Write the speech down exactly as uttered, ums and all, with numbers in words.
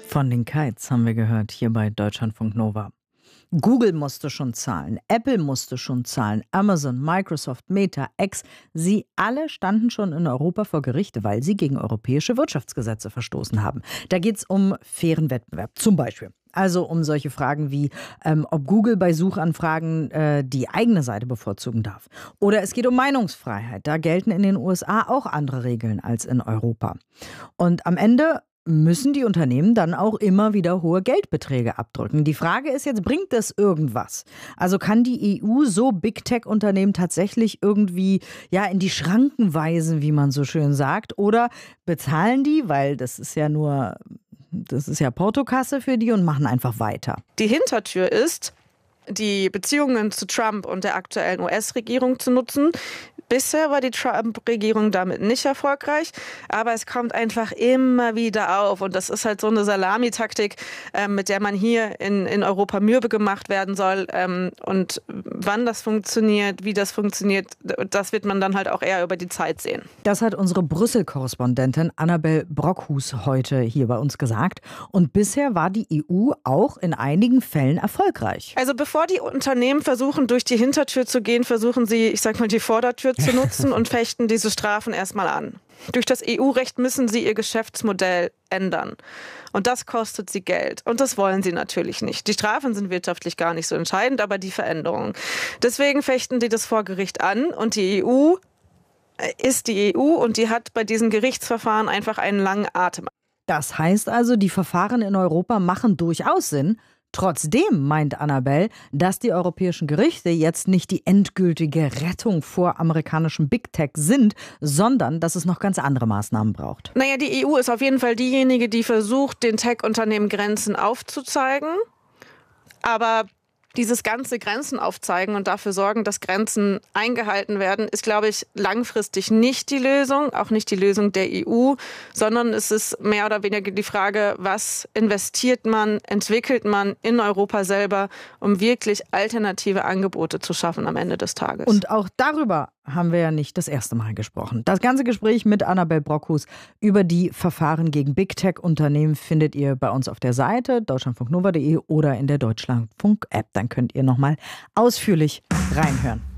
Von den Kites haben wir gehört, hier bei Deutschlandfunk Nova. Google musste schon zahlen, Apple musste schon zahlen, Amazon, Microsoft, Meta, X, sie alle standen schon in Europa vor Gericht, weil sie gegen europäische Wirtschaftsgesetze verstoßen haben. Da geht es um fairen Wettbewerb zum Beispiel. Also um solche Fragen wie, ähm, ob Google bei Suchanfragen äh, die eigene Seite bevorzugen darf. Oder es geht um Meinungsfreiheit. Da gelten in den U S A auch andere Regeln als in Europa. Und am Ende müssen die Unternehmen dann auch immer wieder hohe Geldbeträge abdrücken. Die Frage ist jetzt, bringt das irgendwas? Also kann die E U so Big-Tech-Unternehmen tatsächlich irgendwie ja in die Schranken weisen, wie man so schön sagt? Oder bezahlen die, weil das ist ja nur, das ist ja Portokasse für die und machen einfach weiter? Die Hintertür ist, die Beziehungen zu Trump und der aktuellen U S-Regierung zu nutzen. Bisher war die Trump-Regierung damit nicht erfolgreich, aber es kommt einfach immer wieder auf. Und das ist halt so eine Salamitaktik, äh, mit der man hier in, in Europa mürbe gemacht werden soll. Ähm, und wann das funktioniert, wie das funktioniert, das wird man dann halt auch eher über die Zeit sehen. Das hat unsere Brüssel-Korrespondentin Annabel Brockhus heute hier bei uns gesagt. Und bisher war die E U auch in einigen Fällen erfolgreich. Also bevor die Unternehmen versuchen, durch die Hintertür zu gehen, versuchen sie, ich sag mal, die Vordertür zu nutzen und fechten diese Strafen erstmal an. Durch das E U-Recht müssen sie ihr Geschäftsmodell ändern. Und das kostet sie Geld. Und das wollen sie natürlich nicht. Die Strafen sind wirtschaftlich gar nicht so entscheidend, aber die Veränderungen. Deswegen fechten die das vor Gericht an. Und die E U ist die E U und die hat bei diesen Gerichtsverfahren einfach einen langen Atem. Das heißt also, die Verfahren in Europa machen durchaus Sinn. Trotzdem meint Annabel, dass die europäischen Gerichte jetzt nicht die endgültige Rettung vor amerikanischem Big Tech sind, sondern dass es noch ganz andere Maßnahmen braucht. Naja, die E U ist auf jeden Fall diejenige, die versucht, den Tech-Unternehmen Grenzen aufzuzeigen. Aber dieses ganze Grenzen aufzeigen und dafür sorgen, dass Grenzen eingehalten werden, ist, glaube ich, langfristig nicht die Lösung, auch nicht die Lösung der E U, sondern es ist mehr oder weniger die Frage, was investiert man, entwickelt man in Europa selber, um wirklich alternative Angebote zu schaffen am Ende des Tages. Und auch darüber haben wir ja nicht das erste Mal gesprochen. Das ganze Gespräch mit Annabel Brockhus über die Verfahren gegen Big Tech-Unternehmen findet ihr bei uns auf der Seite deutschlandfunknova punkt de oder in der Deutschlandfunk-App. Dann könnt ihr nochmal ausführlich reinhören.